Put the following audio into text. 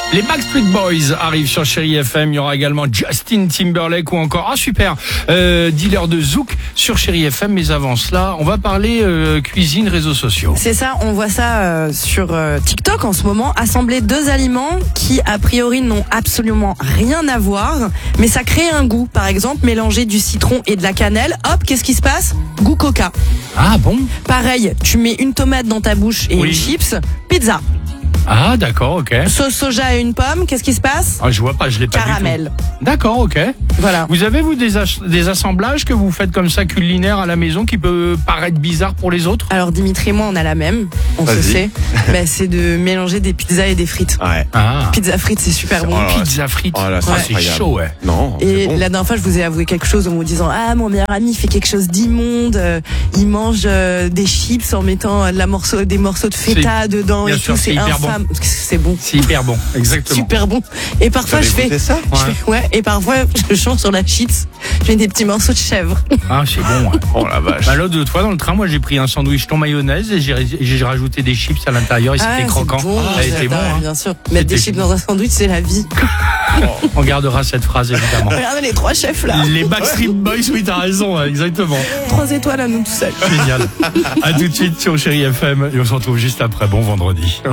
Les Backstreet Boys arrivent sur Chérie FM. Il y aura également Justin Timberlake ou encore, Dealer de Zouk sur Chérie FM. Mais avant cela, on va parler cuisine, réseaux sociaux. C'est ça, on voit ça sur TikTok en ce moment. Assembler deux aliments qui, a priori, n'ont absolument rien à voir, mais ça crée un goût. Par exemple, mélanger du citron et de la cannelle. Hop, qu'est-ce qui se passe? Goût coca. Ah bon? Pareil, tu mets une tomate dans ta bouche et une chips. Pizza. Ah d'accord, ok. Sauce soja et une pomme, qu'est-ce qui se passe? Ah, je vois pas, je l'ai pas Caramel. du tout. D'accord, ok. Voilà. Vous avez, vous, des assemblages que vous faites comme ça culinaires à la maison qui peut paraître bizarre pour les autres? Alors Dimitri et moi on a la même, on se sait. C'est de mélanger des pizzas et des frites. Ouais. Ah. Pizza frites c'est super bon. Pizza frites. Oh là, c'est chaud, ouais. Non. Et bon. la dernière fois je vous ai avoué quelque chose en vous disant mon meilleur ami fait quelque chose d'immonde, il mange des chips en mettant des morceaux de feta dedans bien et sûr, tout, c'est infâme. Bon. C'est bon. C'est hyper bon, exactement. Super bon. Et parfois je fais ça. et parfois je change sur la chips, je mets des petits morceaux de chèvre. Ah, c'est bon. Ouais. Oh la vache. Bah, l'autre fois dans le train, moi j'ai pris un sandwich thon mayonnaise et j'ai rajouté des chips à l'intérieur et c'était croquant. Bon, ça a été bon, hein. Bien sûr. Mettre des chips dans un sandwich, c'est la vie. On gardera cette phrase évidemment. Regardez les trois chefs là. Les Backstreet Boys, oui, t'as raison, ouais, exactement. 3 étoiles à nous tout seuls. Génial. À tout de suite sur Chérie FM et on se retrouve juste après. Bon vendredi.